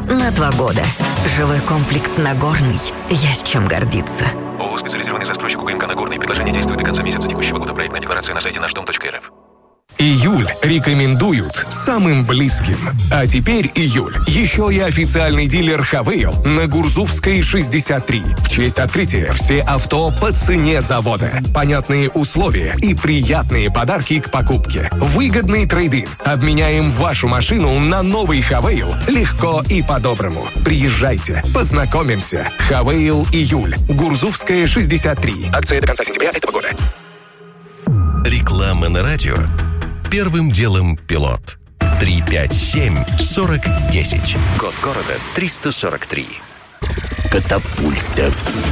на 2 года. Жилой комплекс «Нагорный». Есть чем гордиться. ООО «Специализированный застройщик УГМК «Нагорный». Предложение действует до конца месяца текущего года. Проектная декларация на сайте нашдом.рф. Июль рекомендуют самым близким. А теперь июль. Еще и официальный дилер «Хавейл» на Гурзуфской, 63. В честь открытия все авто по цене завода. Понятные условия и приятные подарки к покупке. Выгодный трейд-ин. Обменяем вашу машину на новый «Хавейл» легко и по-доброму. Приезжайте, познакомимся. «Хавейл» июль. Гурзуфская, 63. Акция до конца сентября этого года. Реклама на радио. Первым делом пилот. 357-4010. Код города 343. Катапульта.